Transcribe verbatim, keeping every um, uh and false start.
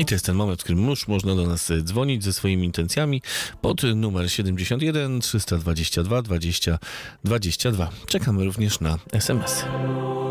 I to jest ten moment, w którym już można do nas dzwonić ze swoimi intencjami pod numer siedemdziesiąt jeden trzysta dwadzieścia dwa dwadzieścia dwadzieścia dwa. Czekamy również na es em esy.